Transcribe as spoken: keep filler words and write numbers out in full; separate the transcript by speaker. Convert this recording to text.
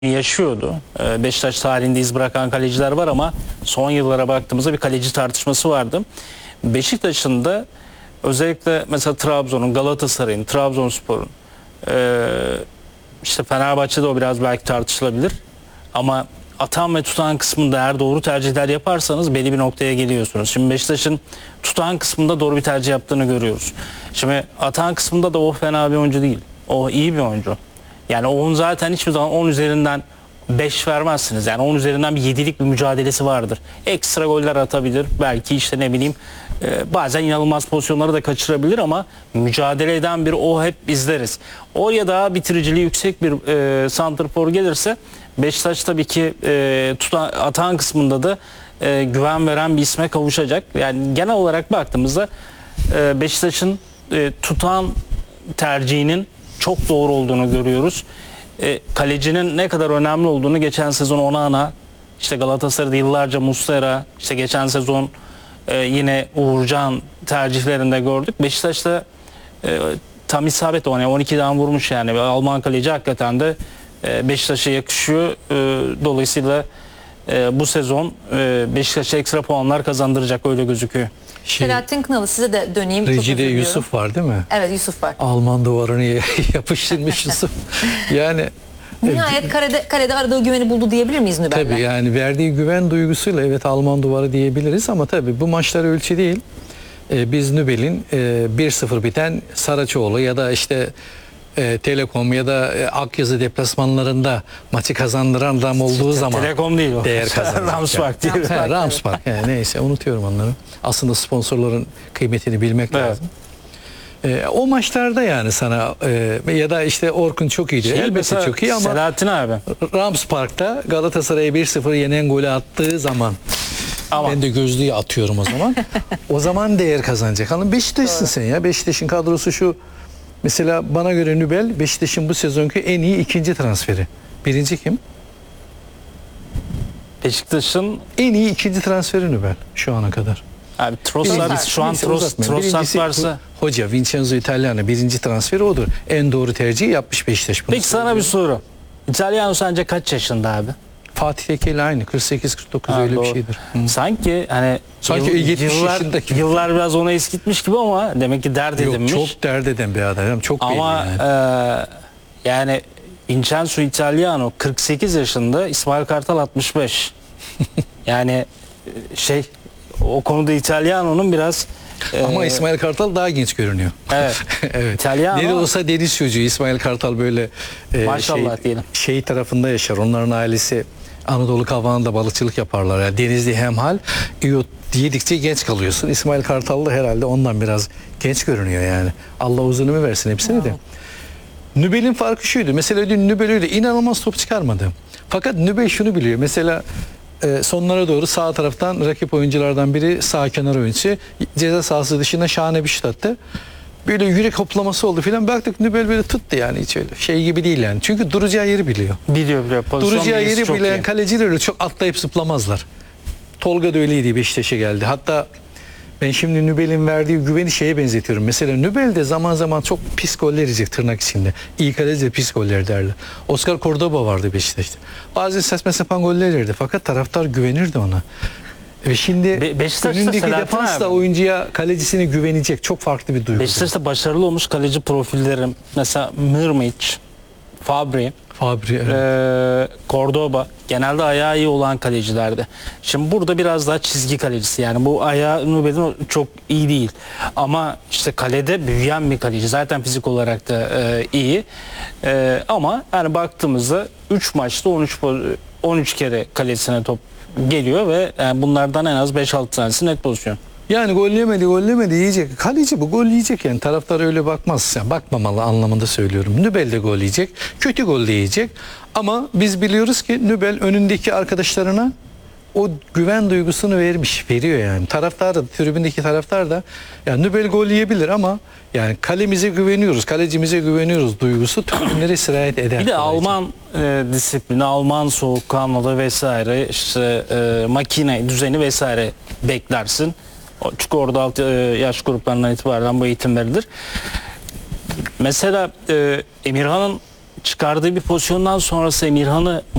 Speaker 1: yaşıyordu. Beşiktaş tarihinde iz bırakan kaleciler var ama son yıllara baktığımızda bir kaleci tartışması vardı. Beşiktaş'ın da özellikle mesela Trabzon'un, Galatasaray'ın, Trabzonspor'un, işte Fenerbahçe'de o biraz belki tartışılabilir. Ama atan ve tutan kısmında eğer doğru tercihler yaparsanız belli bir noktaya geliyorsunuz. Şimdi Beşiktaş'ın tutan kısmında doğru bir tercih yaptığını görüyoruz. Şimdi atan kısmında da o fena bir oyuncu değil. O iyi bir oyuncu. Yani onun zaten hiçbir zaman on üzerinden beş vermezsiniz. Yani on üzerinden bir yedilik bir mücadelesi vardır. Ekstra goller atabilir. Belki işte ne bileyim e, bazen inanılmaz pozisyonları da kaçırabilir ama mücadele eden bir o hep izleriz. Oraya daha bitiriciliği yüksek bir e, santrfor gelirse Beşiktaş tabii ki e, tutan, atan kısmında da e, güven veren bir isme kavuşacak. Yani genel olarak baktığımızda e, Beşiktaş'ın e, tutan tercihinin çok doğru olduğunu görüyoruz. E, kalecinin ne kadar önemli olduğunu geçen sezon Onana, işte Galatasaray'da yıllarca Muslera, işte geçen sezon e, yine Uğurcan tercihlerinde gördük. Beşiktaş'ta e, tam isabet o, on ikiden vurmuş yani. Alman kaleci hakikaten de e, Beşiktaş'a yakışıyor. E, dolayısıyla e, bu sezon e, Beşiktaş'a ekstra puanlar kazandıracak, öyle gözüküyor.
Speaker 2: Şey,
Speaker 3: Selahattin Kınalı, size de döneyim.
Speaker 2: Reci'de Yusuf var değil mi?
Speaker 3: Evet, Yusuf var.
Speaker 2: Alman duvarını yapıştırmış Yusuf. Yani
Speaker 3: nihayet kalede, kalede aradığı güveni buldu diyebilir miyiz Nübel'le?
Speaker 2: tabii yani verdiği güven duygusuyla evet Alman duvarı diyebiliriz ama tabii bu maçlar ölçü değil. Ee, biz Nübel'in e, bir sıfır biten Saraçoğlu ya da işte e, Telekom ya da e, Akyazı deplasmanlarında maçı kazandıran adam olduğu zaman
Speaker 1: Telekom değil o.
Speaker 2: değer kazanacak.
Speaker 1: Ramspark değil.
Speaker 3: Ramspark.
Speaker 2: He, Ramspark. Yani neyse unutuyorum onları. Aslında sponsorların kıymetini bilmek
Speaker 1: Evet.
Speaker 2: lazım. Ee, o maçlarda yani sana e, ya da işte Orkun çok iyiydi.
Speaker 1: Şey,
Speaker 2: Elbette
Speaker 1: mesela
Speaker 2: çok iyi ama
Speaker 1: Selahattin abi.
Speaker 2: Ramspark'ta Galatasaray'a bir sıfır yenen golü attığı zaman
Speaker 1: Ama
Speaker 2: ben de gözlüğü atıyorum o zaman. O zaman değer kazanacak. Hanım Beşiktaş'sın sen ya. Beşiktaş'ın kadrosu şu. Mesela bana göre Nübel Beşiktaş'ın bu sezonki en iyi ikinci transferi. Birinci kim?
Speaker 1: Beşiktaş'ın
Speaker 2: En iyi ikinci transferi Nübel şu ana kadar.
Speaker 1: abi Trossard
Speaker 2: Birincisi-
Speaker 1: şu an
Speaker 2: neyse,
Speaker 1: Tross,
Speaker 2: uzatmayın.
Speaker 1: Trossard
Speaker 2: Birincisi
Speaker 1: varsa.
Speaker 2: Hoca Vincenzo Italiano birinci transferi odur. En doğru tercihi yapmış Beşiktaş bunu.
Speaker 1: Peki sana bir soru. İtalyan sence kaç yaşında abi?
Speaker 2: Fatih Tekke ile aynı kırk sekiz kırk dokuz
Speaker 1: Ha,
Speaker 2: öyle
Speaker 1: doğru.
Speaker 2: bir şeydir. Hı.
Speaker 1: Sanki hani
Speaker 2: Sanki
Speaker 1: yıl-
Speaker 2: yetmiş
Speaker 1: yıllar,
Speaker 2: yaşındaki.
Speaker 1: yıllar biraz ona eskitmiş gibi ama demek ki dert
Speaker 2: Yok,
Speaker 1: edinmiş.
Speaker 2: çok dert eden bir adam. Çok belli
Speaker 1: Ama
Speaker 2: yani.
Speaker 1: e, yani Vincenzo Italiano kırk sekiz yaşında, İsmail Kartal altmış beş. Yani e, şey o konuda Italiano'nun biraz e,
Speaker 2: Ama İsmail Kartal daha genç görünüyor.
Speaker 1: evet.
Speaker 2: Evet.
Speaker 1: İtalyan
Speaker 2: Ne de
Speaker 1: ama-
Speaker 2: olsa deniz çocuğu İsmail Kartal böyle e,
Speaker 1: Maşallah
Speaker 2: şey,
Speaker 1: diyelim.
Speaker 2: şey tarafında yaşar. Onların ailesi Anadolu Kavağı'nda balıkçılık yaparlar. Yani denizli hemhal. İyot yedikçe genç kalıyorsun. İsmail Kartal da herhalde ondan biraz genç görünüyor yani. Allah uzun ömür versin hepsine de. Nübel'in farkı şuydu. Mesela dün Nübel öyle inanılmaz top çıkarmadı. Fakat Nübel şunu biliyor. Mesela e, sonlara doğru sağ taraftan rakip oyunculardan biri sağ kenar oyuncusu ceza sahası dışında şahane bir şut attı. Böyle yürek hoplaması oldu filan. Baktık Nübel böyle tuttu yani hiç öyle. Şey gibi değil yani. Çünkü duracağı yeri biliyor.
Speaker 1: biliyor biliyor. Pozisyon
Speaker 2: Duracağı
Speaker 1: bilgisi
Speaker 2: yeri
Speaker 1: çok
Speaker 2: bilen
Speaker 1: iyi.
Speaker 2: kaleciler öyle çok atlayıp zıplamazlar. Tolga da öyleydi, Beşiktaş'a geldi. Hatta ben şimdi Nübel'in verdiği güveni şeye benzetiyorum. Mesela Nübel de zaman zaman çok pis goller yiyecek tırnak içinde. İyi kaleci de pis goller derler. Oscar Cordoba vardı Beşiktaş'ta. Bazen saçma sapan goller yerdi. Fakat taraftar güvenirdi ona. Ve şimdi
Speaker 1: Be- Beşiktaş'ta
Speaker 2: önündeki
Speaker 1: Selahattin
Speaker 2: defans da
Speaker 1: abi.
Speaker 2: oyuncuya kalecisine güvenecek. Çok farklı bir duygu.
Speaker 1: Beşiktaş'ta başarılı olmuş kaleci profillerim mesela Mırmic, Fabri,
Speaker 2: Fabri, evet.
Speaker 1: Ee, Cordoba genelde ayağı iyi olan kalecilerdi. Şimdi burada biraz daha çizgi kalecisi, yani bu ayağı Nübel'in çok iyi değil. Ama işte kalede büyüyen bir kaleci. Zaten fizik olarak da e, iyi. E, ama yani baktığımızda üç maçta on üç po- on üç kere kalesine top geliyor ve yani bunlardan en az beş altı tanesi net pozisyon.
Speaker 2: Yani gol yemedi, gol yemedi yiyecek. Kaleci bu gol yiyecek yani. Taraftar öyle bakmaz. Yani bakmamalı anlamında söylüyorum. Nübel de gol yiyecek. Kötü gol de yiyecek. Ama biz biliyoruz ki Nübel önündeki arkadaşlarına o güven duygusunu vermiş, veriyor yani. Taraftar da, tribündeki taraftar da yani Nübel gol yiyebilir ama yani kalemize güveniyoruz, kalecimize güveniyoruz duygusu tribünlere sirayet eder.
Speaker 1: Bir de
Speaker 2: kolayca.
Speaker 1: Alman e, disiplini, Alman soğukkanlılığı vesaire, işte e, makine düzeni vesaire beklersin. O- Çünkü orada alt e, yaş gruplarından itibaren bu eğitim verilir. Mesela e, Emirhan'ın çıkardığı bir pozisyondan sonrası Emirhan'ı